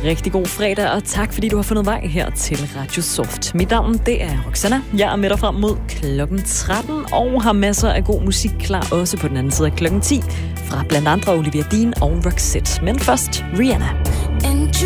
rigtig god fredag, og tak fordi du har fundet vej her til Radio Soft. Mit navn, det er Roxanna. Jeg er med dig frem mod klokken 13, og har masser af god musik klar også på den anden side af klokken 10, fra blandt andre Olivia Dean og Roxette. Men først Rihanna.